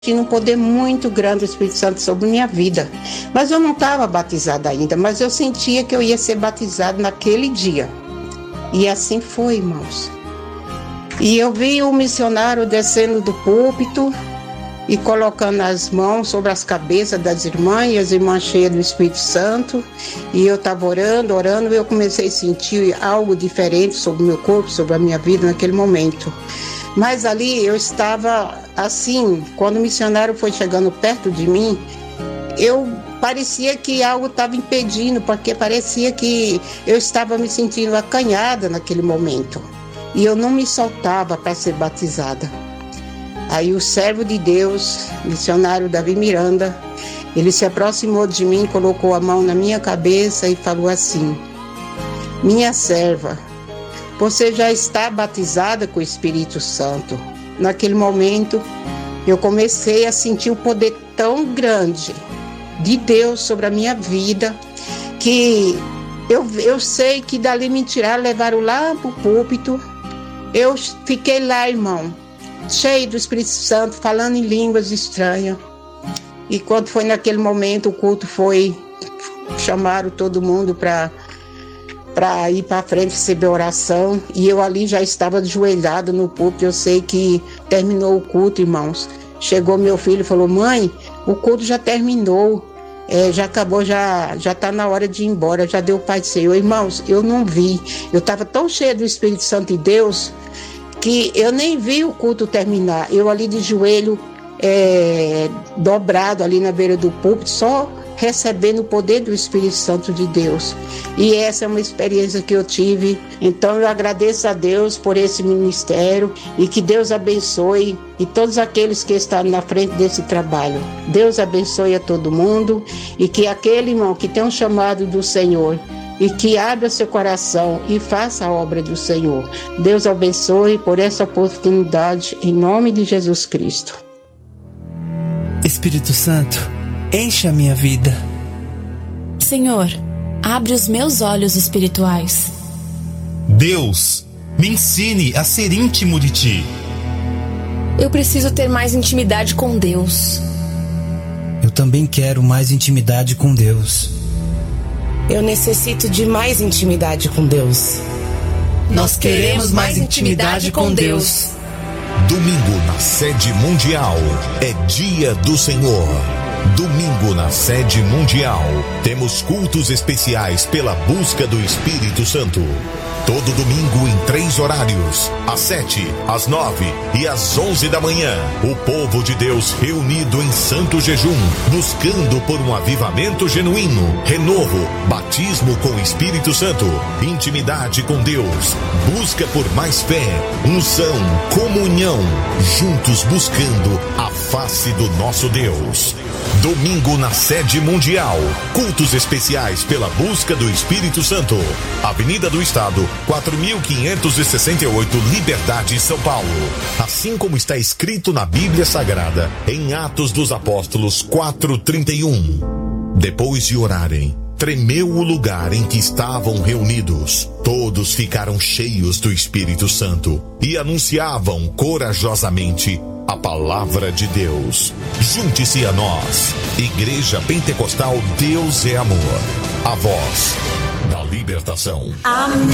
tinha um poder muito grande do Espírito Santo sobre minha vida. Mas eu não estava batizada ainda, mas eu sentia que eu ia ser batizada naquele dia. E assim foi, irmãos. E eu vi o missionário descendo do púlpito e colocando as mãos sobre as cabeças das irmãs, e as irmãs cheias do Espírito Santo. E eu estava orando, e eu comecei a sentir algo diferente sobre o meu corpo, sobre a minha vida naquele momento. Mas ali eu estava assim, quando o missionário foi chegando perto de mim, parecia que algo estava impedindo, porque parecia que eu estava me sentindo acanhada naquele momento. E eu não me soltava para ser batizada. Aí o servo de Deus, missionário Davi Miranda, ele se aproximou de mim, colocou a mão na minha cabeça e falou assim: minha serva, você já está batizada com o Espírito Santo. Naquele momento, eu comecei a sentir o poder tão grande de Deus sobre a minha vida, que eu sei que dali me tiraram, levaram lá para o púlpito. Eu fiquei lá, irmão, cheio do Espírito Santo, falando em línguas estranhas. E quando foi naquele momento, o culto foi, chamaram todo mundo para ir para frente receber oração, e eu ali já estava ajoelhado no púlpito. Eu sei que terminou o culto, irmãos. Chegou meu filho e falou: mãe, o culto já terminou, já acabou, já está na hora de ir embora, já deu o Pai do Senhor. Irmãos, eu não vi, eu estava tão cheio do Espírito Santo de Deus, que eu nem vi o culto terminar. Eu ali de joelho, dobrado ali na beira do púlpito, só recebendo o poder do Espírito Santo de Deus. E essa é uma experiência que eu tive. Então eu agradeço a Deus por esse ministério, e que Deus abençoe e todos aqueles que estão na frente desse trabalho. Deus abençoe a todo mundo, e que aquele irmão que tem um chamado do Senhor e que abra seu coração e faça a obra do Senhor. Deus abençoe por essa oportunidade, em nome de Jesus Cristo. Espírito Santo, enche a minha vida. Senhor, abre os meus olhos espirituais. Deus, me ensine a ser íntimo de Ti. Eu preciso ter mais intimidade com Deus. Eu também quero mais intimidade com Deus. Eu necessito de mais intimidade com Deus. Nós queremos mais intimidade com Deus. Domingo na sede mundial é Dia do Senhor. Domingo na sede mundial temos cultos especiais pela busca do Espírito Santo. Todo domingo em 3 horários, às 7, às 9 e às 11 da manhã. O povo de Deus reunido em santo jejum, buscando por um avivamento genuíno, renovo, batismo com o Espírito Santo, intimidade com Deus, busca por mais fé, unção, comunhão, juntos buscando a face do nosso Deus. Domingo na sede mundial, cultos especiais pela busca do Espírito Santo. Avenida do Estado, 4568, Liberdade, São Paulo. Assim como está escrito na Bíblia Sagrada, em Atos dos Apóstolos 4:31. Depois de orarem, tremeu o lugar em que estavam reunidos. Todos ficaram cheios do Espírito Santo e anunciavam corajosamente a palavra de Deus. Junte-se a nós, Igreja Pentecostal Deus é Amor, a voz da libertação. Amém.